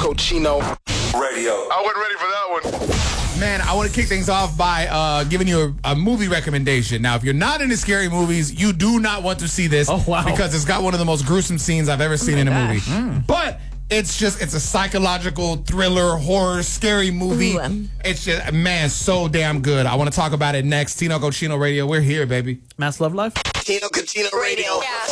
Cochino Radio. I wasn't ready for that one. Man, I want to kick things off by giving you a movie recommendation. Now, if you're not into scary movies, you do not want to see this. Oh, wow. Because it's got one of the most gruesome scenes I've ever seen in a movie. But it's a psychological thriller, horror, scary movie. Ooh. It's just, man, so damn good. I want to talk about it next. Tino Cochino Radio, we're here, baby. Mass Love Life? Tino Cochino Radio. Yeah.